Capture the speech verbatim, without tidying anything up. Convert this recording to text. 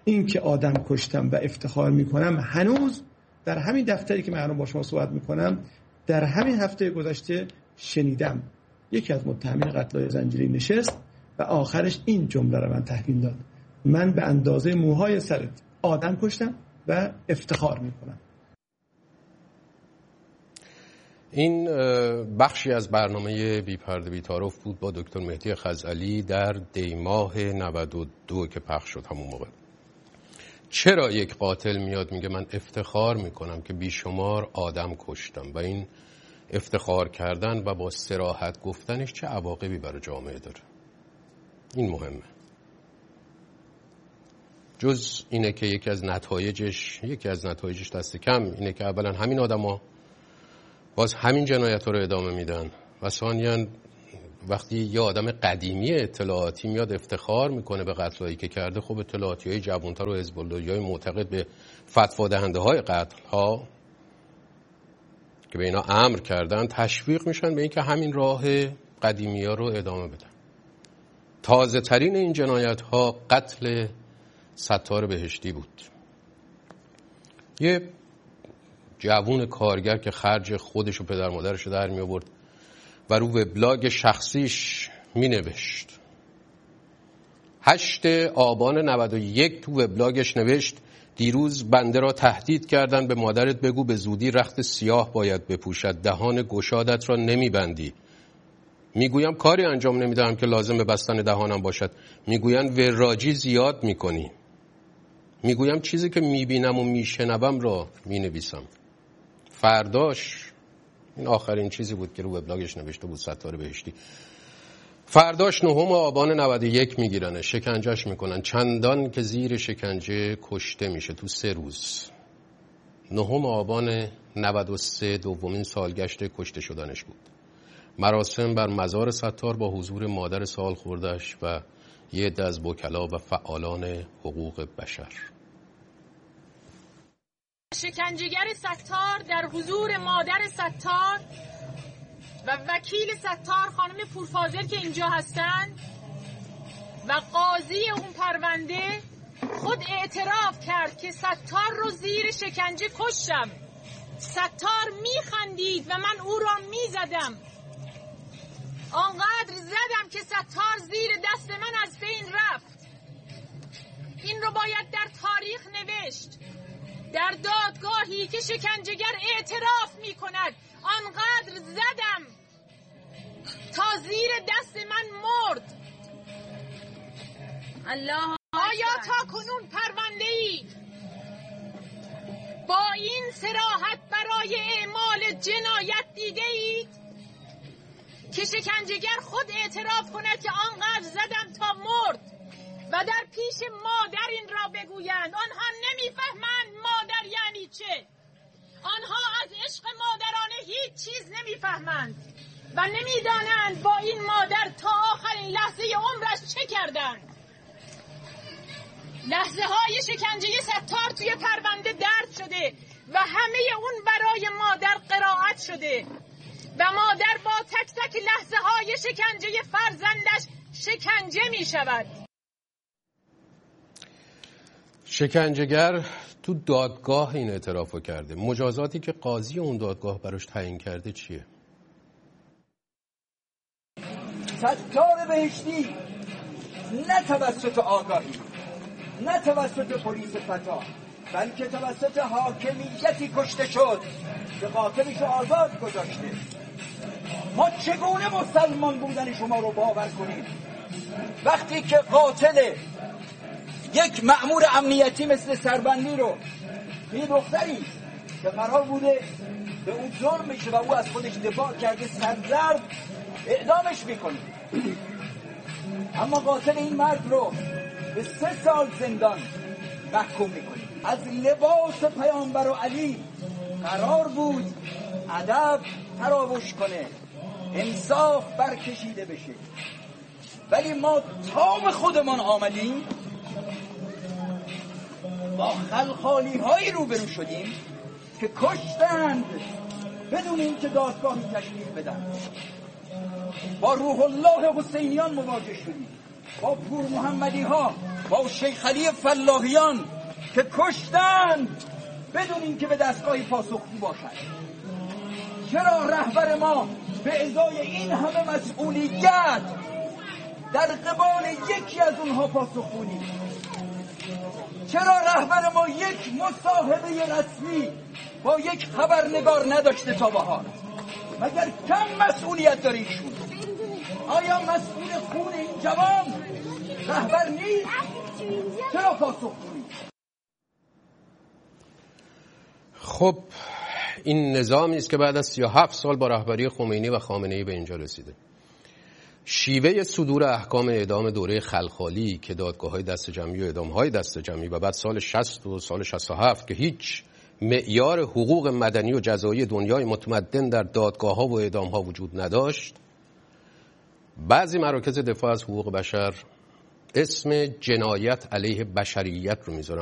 این که آدم کشتم و افتخار میکنم، هنوز در همین دفتری که من الان با شما صحبت میکنم در همین هفته گذشته شنیدم یکی از متهمین قتل‌های زنجیری نشست و آخرش این جمله رو من تحویل داد: من به اندازه موهای سرت آدم کشتم و افتخار میکنم. این بخشی از برنامه بی پرده بی تعارف بود با دکتر مهدی خزعلی در دی ماه نود و دو که پخش شد. همون موقع چرا یک قاتل میاد میگه من افتخار میکنم که بیشمار آدم کشتم و این افتخار کردن و با صراحت گفتنش چه عواقبی برای جامعه داره؟ این مهمه. جز اینه که یکی از نتایجش یکی از نتایجش دست کم اینه که اولا همین آدما باز همین جنایت رو ادامه میدن و ثانیاً وقتی یه آدم قدیمی اطلاعاتی میاد افتخار میکنه به قتلایی که کرده، خب اطلاعاتی های جوانتر و حزب اللهی معتقد به فتوا دهنده های قتل ها که به اینا امر کردن تشویق میشن به اینکه همین راه قدیمی ها رو ادامه بدن. تازه ترین این جنایت ها قتل ستار بهشتی بود، یه جوون کارگر که خرج خودش و پدر مادرش رو در می آورد و رو وبلاگ شخصیش می نوشت. هشت آبان نود و یک تو وبلاگش نوشت: دیروز بنده را تهدید کردن، به مادرت بگو به زودی رخت سیاه باید بپوشد، دهان گشادت را نمی بندی. میگویم کاری انجام نمیدهم که لازم به بستن دهانم باشد. میگوین وراجی زیاد میکنی. میگویم چیزی که میبینم و میشنوم را مینویسم. فرداش، این آخرین چیزی بود که رو وبلاگش نوشته بود ستار بهشتی، فرداش نهم آبان نود و یک میگیرن، شکنجهش میکنن، چندان که زیر شکنجه کشته میشه تو سه روز. نهم آبان نود و سه دومین سالگشت کشته شدنش بود. مراسم بر مزار ستار با حضور مادر سال خوردش و یه عده از وکلا و فعالان حقوق بشر. شکنجهگر ستار در حضور مادر ستار و وکیل ستار خانم پورفاضل که اینجا هستن و قاضی اون پرونده خود اعتراف کرد که ستار رو زیر شکنجه کشتم. ستار میخندید و من او را میزدم. آنقدر زدم که ستار زیر دست من از بین رفت. این رو باید در تاریخ نوشت، در دادگاهی که شکنجهگر اعتراف می کند آنقدر زدم تا زیر دست من مرد. الله آیا تا کنون پرونده ای با این صراحت برای اعمال جنایت دیده اید که شکنجهگر خود اعتراف کند که آنقدر زدم تا مرد و در پیش مادر این را بگویند؟ آنها نمیفهمند مادر یعنی چه. آنها از عشق مادرانه هیچ چیز نمیفهمند و نمیدانند با این مادر تا آخرین لحظه عمرش چه کردند. لحظه های شکنجه ستار توی پرونده درد شده و همه اون برای مادر قرائت شده و مادر با تک تک لحظه های شکنجه فرزندش شکنجه می شود. شکنجهگر تو دادگاه این اعترافو کرده. مجازاتی که قاضی اون دادگاه براش تعیین کرده چیه؟ ستار بهشتی نه توسط آگاهی، نه توسط پلیس فتا، بلکه توسط حاکمیتی کشته شد که قاتلش آزاد گذاشته. ما چگونه مسلمان بودن شما رو باور کنیم وقتی که قاتل یک مأمور امنیتی مثل سربندی رو یه دختری که قرار بوده به اون ظلم میشه و او از خودش دفاع کرده سرزرد اعدامش میکنه، اما قاتل این مرد رو به سه سال زندان محکوم میکنه. از لباس پیامبر و علی قرار بود ادب تراوش کنه، انصاف برکشیده بشه، ولی ما تام خودمان آمدیم با خلخالی هایی روبرو شدیم که کشتند بدون اینکه دادگاهی تشکیل بدن. با روح الله حسینیان مواجه شدیم، با پور محمدی ها، با شیخ علی فلاحیان که کشتند بدون اینکه به دستگاهی پاسخگو باشد. چرا رهبر ما به ازای این همه مسئولیت در قبال یکی از اونها پاسخگو نیست؟ چرا رهبر ما یک مصاحبه رسمی با یک خبرنگار نداشته تا بهار؟ مگر کم مسئولیت داره ایشون؟ آیا مسئول خون این جوان رهبر نیست؟ چرا پاسخگو نیست؟ خب این نظامی است که بعد از سی و هفت سال با رهبری خمینی و خامنه‌ای به اینجا رسیده. شیوه صدور احکام اعدام دوره خلخالی که دادگاه‌های دست جمعی و اعدام‌های دست جمعی و بعد سال شصت و سال شصت و هفت که هیچ معیار حقوق مدنی و جزایی دنیای متمدن در دادگاه‌ها و اعدام‌ها وجود نداشت، بعضی مراکز دفاع از حقوق بشر اسم جنایت علیه بشریت رو میذارن